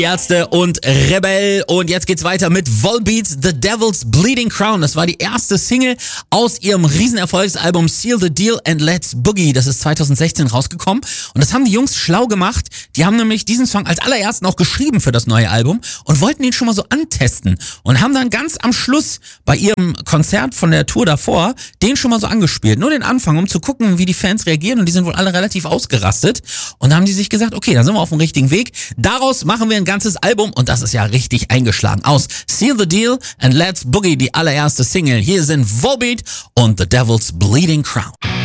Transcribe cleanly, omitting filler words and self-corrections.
Ärzte und Rebell. Und jetzt geht's weiter mit Volbeat's The Devil's Bleeding Crown. Das war die erste Single aus ihrem Riesenerfolgsalbum Seal the Deal and Let's Boogie. Das ist 2016 rausgekommen. Und das haben die Jungs schlau gemacht. Die haben nämlich diesen Song als allerersten auch geschrieben für das neue Album und wollten ihn schon mal so antesten. Und haben dann ganz am Schluss bei ihrem Konzert von der Tour davor den schon mal so angespielt. Nur den Anfang, um zu gucken, wie die Fans reagieren. Und die sind wohl alle relativ ausgerastet. Und dann haben die sich gesagt, okay, dann sind wir auf dem richtigen Weg. Daraus machen wir ein ganzes Album und das ist ja richtig eingeschlagen. Aus Seal the Deal and Let's Boogie, die allererste Single. Hier sind Volbeat und The Devil's Bleeding Crown.